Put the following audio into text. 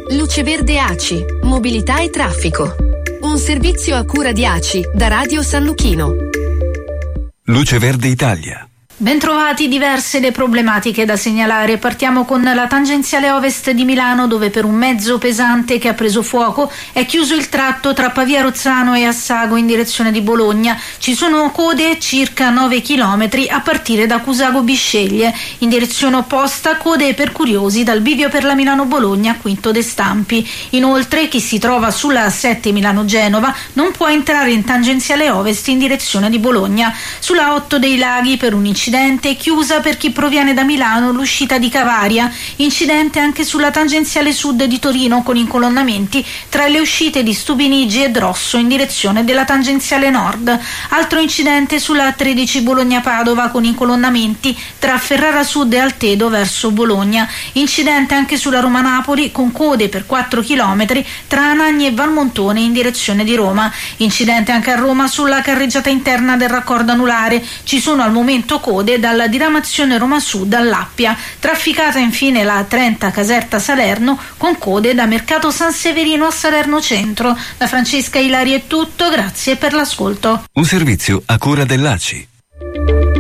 Luce Verde ACI, mobilità e traffico. Un servizio a cura di ACI da Radio San Luchino. Luce Verde Italia. Bentrovati, diverse le problematiche da segnalare. Partiamo con la tangenziale ovest di Milano, dove per un mezzo pesante che ha preso fuoco è chiuso il tratto tra Pavia Rozzano e Assago in direzione di Bologna. Ci sono code circa 9 chilometri a partire da Cusago Bisceglie. In direzione opposta code per curiosi dal bivio per la Milano-Bologna a Quinto de Stampi. Inoltre chi si trova sulla A7 Milano-Genova non può entrare in tangenziale ovest in direzione di Bologna. Sulla 8 dei Laghi per un incidente chiusa per chi proviene da Milano l'uscita di Cavaria. Incidente anche sulla tangenziale sud di Torino con incolonnamenti tra le uscite di Stupinigi e Drosso in direzione della tangenziale nord. Altro incidente sulla 13 Bologna-Padova con incolonnamenti tra Ferrara Sud e Altedo verso Bologna. Incidente anche sulla Roma-Napoli con code per 4 km tra Anagni e Valmontone in direzione di Roma. Incidente anche a Roma sulla carreggiata interna del raccordo anulare. Ci sono al momento code dalla diramazione Roma Sud all'Appia. Trafficata infine la 30 Caserta Salerno con code da Mercato San Severino a Salerno Centro. Da Francesca Ilari è tutto, grazie per l'ascolto. Un servizio a cura dell'ACI.